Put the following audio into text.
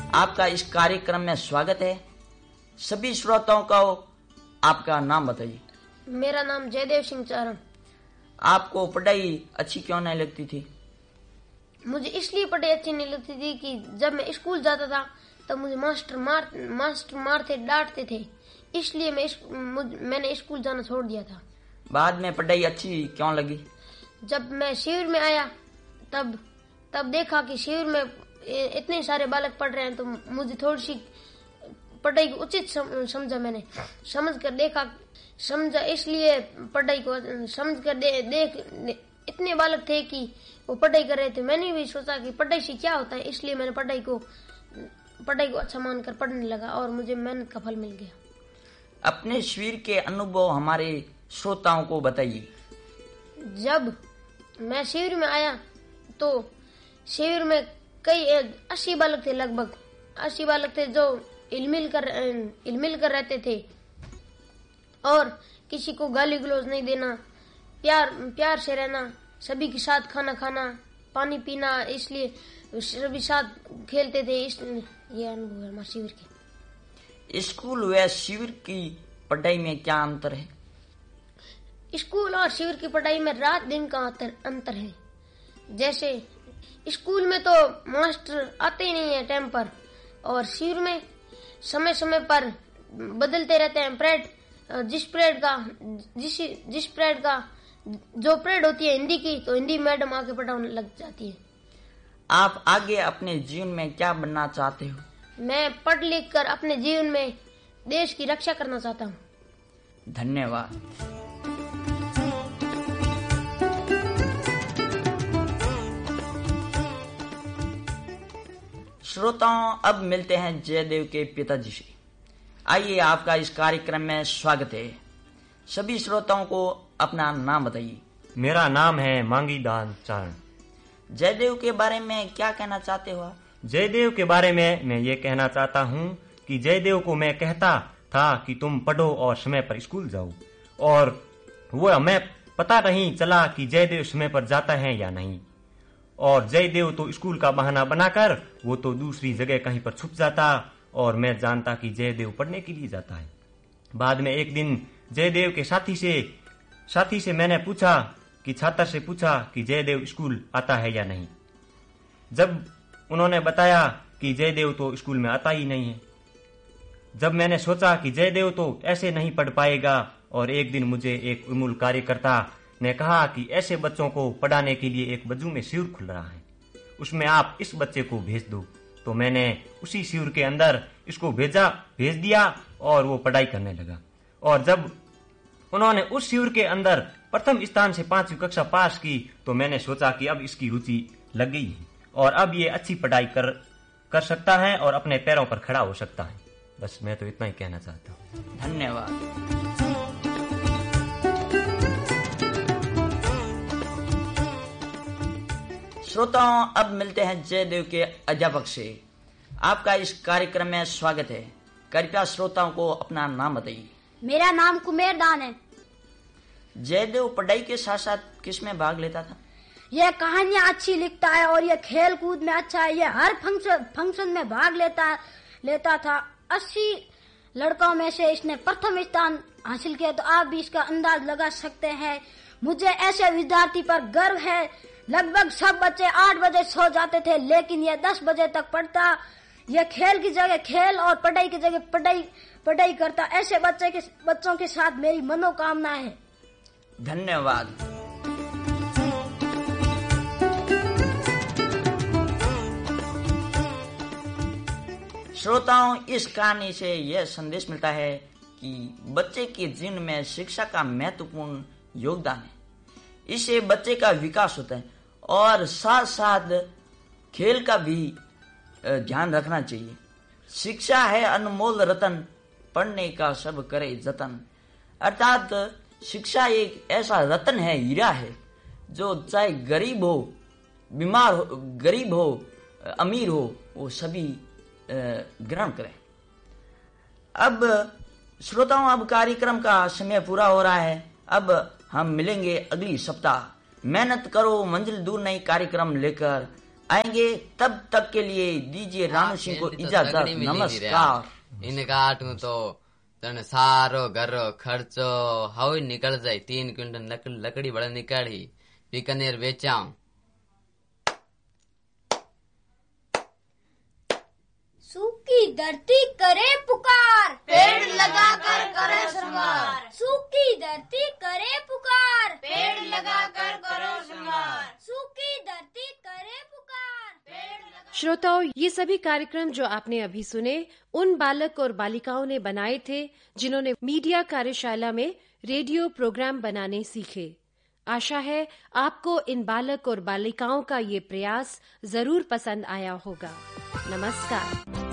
आपका इस कार्यक्रम में स्वागत है। सभी श्रोताओं को आपका नाम बताइए। मेरा नाम जयदेव सिंह चारण। आपको पढ़ाई अच्छी क्यों नहीं लगती थी? मुझे इसलिए पढ़ाई अच्छी नहीं लगती थी कि जब मैं स्कूल जाता था तब मुझे मास्टर मारते डांटते थे, इसलिए मैंने स्कूल जाना छोड़ दिया था। बाद में पढ़ाई अच्छी क्यों लगी? जब मैं शिविर में आया तब देखा कि शिविर में इतने सारे बालक पढ़ रहे हैं, तो मुझे थोड़ी सी पढ़ाई को उचित समझा। मैंने समझा इसलिए पढ़ाई को समझ कर देख इतने बालक थे कि वो पढ़ाई कर रहे थे। मैंने भी सोचा कि पढ़ाई से क्या होता है, इसलिए मैंने पढ़ाई को अच्छा मानकर पढ़ने लगा और मुझे मेहनत का फल मिल गया। अपने शिविर के अनुभव हमारे श्रोताओं को बताइए। जब मैं शिविर में आया तो शिविर में कई 80 बालक थे, लगभग 80 बालक थे जो हिलमिल कर रहते थे और किसी को गाली गलौज नहीं देना, प्यार से रहना, सभी के साथ खाना खाना, पानी पीना, इसलिए सभी साथ खेलते थे। ये अनुभव है हमारे शिविर के। स्कूल व शिविर की पढ़ाई में क्या अंतर है? स्कूल और शिविर की पढ़ाई में रात दिन का अंतर है। जैसे स्कूल में तो मास्टर आते ही नहीं है टाइम पर, और शिविर में समय समय पर बदलते रहते हैं परेड। जिस परेड का जो परेड होती है हिंदी की, तो हिंदी मैडम आके पढ़ाने लग जाती है। आप आगे अपने जीवन में क्या बनना चाहते हो? मैं पढ़ लिख कर अपने जीवन में देश की रक्षा करना चाहता हूँ। धन्यवाद। श्रोताओं, अब मिलते हैं जयदेव के पिताजी से। आइए, आपका इस कार्यक्रम में स्वागत है। सभी श्रोताओं को अपना नाम बताइए। मेरा नाम है मांगी दान चारण। जयदेव के बारे में क्या कहना चाहते हो आप? जयदेव के बारे में मैं ये कहना चाहता हूँ कि जयदेव को मैं कहता था कि तुम पढ़ो और समय पर स्कूल जाओ, और वो हमें पता नहीं चला कि जयदेव समय पर जाता है या नहीं। और जयदेव तो स्कूल का बहाना बनाकर वो तो दूसरी जगह कहीं पर छुप जाता, और मैं जानता कि जयदेव पढ़ने के लिए जाता है। बाद में एक दिन जयदेव के साथी से मैंने पूछा कि छात्र से पूछा कि जयदेव स्कूल आता है या नहीं। जब उन्होंने बताया कि जयदेव तो स्कूल में आता ही नहीं है, जब मैंने सोचा कि जयदेव तो ऐसे नहीं पढ़ पाएगा, और एक दिन मुझे एक उन्मूल कार्यकर्ता ने कहा कि ऐसे बच्चों को पढ़ाने के लिए एक बज्जू में शिविर खुल रहा है, उसमें आप इस बच्चे को भेज दो। तो मैंने उसी शिविर के अंदर इसको भेज दिया और वो पढ़ाई करने लगा। और जब उन्होंने उस शिविर के अंदर प्रथम स्थान से 5वीं कक्षा पास की, तो मैंने सोचा कि अब इसकी रुचि लग गई है और अब ये अच्छी पढ़ाई कर सकता है और अपने पैरों पर खड़ा हो सकता है। बस मैं तो इतना ही कहना चाहता हूँ। धन्यवाद। श्रोताओं, अब मिलते हैं जयदेव के अध्यापक से। आपका इस कार्यक्रम में स्वागत है। कृपया श्रोताओं को अपना नाम बताइए। मेरा नाम कुमेर दान है। जयदेव पढ़ाई के साथ साथ किस में भाग लेता था? यह कहानियां अच्छी लिखता है और यह खेल कूद में अच्छा है। यह हर फंक्शन में भाग लेता था। 80 लड़कों में से इसने प्रथम स्थान हासिल किया, तो आप भी इसका अंदाज लगा सकते हैं। मुझे ऐसे विद्यार्थी पर गर्व है। लगभग सब बच्चे 8 बजे सो जाते थे, लेकिन यह 10 बजे तक पढ़ता। यह खेल की जगह खेल और पढ़ाई की जगह पढ़ाई करता। ऐसे बच्चों के साथ मेरी मनोकामना है। धन्यवाद। श्रोताओं, इस कहानी से यह संदेश मिलता है कि बच्चे के जीवन में शिक्षा का महत्वपूर्ण योगदान है। इससे बच्चे का विकास होता है और साथ साथ खेल का भी ध्यान रखना चाहिए। शिक्षा है अनमोल रतन, पढ़ने का सब करे जतन। अर्थात शिक्षा एक ऐसा रतन है, हीरा है, जो चाहे गरीब हो, बीमार हो, गरीब हो, अमीर हो, वो सभी ग्रहण करें। अब श्रोताओं, अब कार्यक्रम का समय पूरा हो रहा है। अब हम मिलेंगे अगली सप्ताह। मेहनत करो, मंजिल दूर नहीं कार्यक्रम लेकर। आएंगे। तब तक के लिए दीजिए रानू सिंह को इजाजत। नमस्कार। इनका आठू तो तन सारो घरो खर्चो हाउ निकल जाए। 3 क्विंटल लकड़ी बड़ा निकाली बीकानेर बेचाऊं। सूखी धरती करे पुकार, पेड़ लगा कर करे श्रृंगार। सूखी धरती करे पुकार, पेड़ लगा कर करो श्रृंगार। सूखी धरती करे पुकार। श्रोताओं, ये सभी कार्यक्रम जो आपने अभी सुने उन बालक और बालिकाओं ने बनाए थे जिन्होंने मीडिया कार्यशाला में रेडियो प्रोग्राम बनाने सीखे। आशा है आपको इन बालक और बालिकाओं का ये प्रयास जरूर पसंद आया होगा। नमस्कार।